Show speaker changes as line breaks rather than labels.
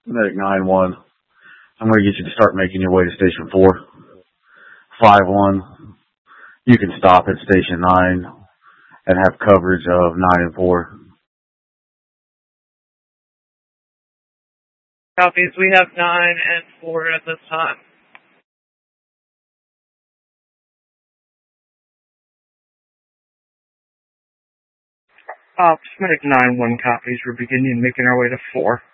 Medic 9-1. I'm going to get you to start making your way to Station 4. 5-1. You can stop at Station 9 and have coverage of 9 and 4.
Copies. We have 9 and 4 at this time. Medic 9-1 copies. We're beginning making our way to 4.